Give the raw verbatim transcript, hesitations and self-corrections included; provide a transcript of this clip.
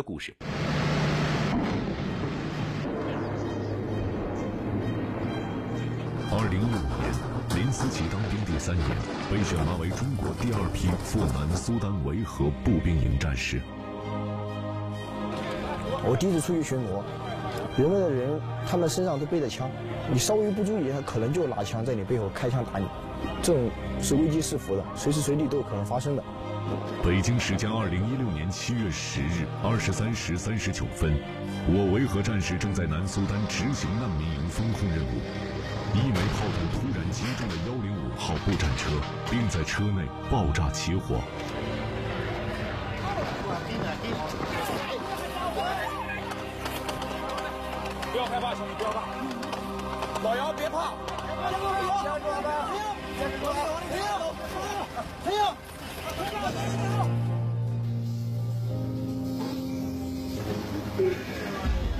故事。二零一五年，林思琪当兵第三年，被选拔为中国第二批赴南苏丹维和步兵营战士。 我第一次出去巡逻，人们的人他们身上都背着枪，你稍微不注意，他可能就拿枪在你背后开枪打你，这种是危机四伏的，随时随地都有可能发生的。 北京时间二零一六年七月十日二十三时三十九分，我维和战士正在南苏丹执行难民营封控任务，一枚炮弹突然击中了幺零五号步战车，并在车内爆炸起火。 不要害怕，兄弟，不要怕。老姚别怕，坚住吧，坚住吧，停，坚住吧，停，停，停。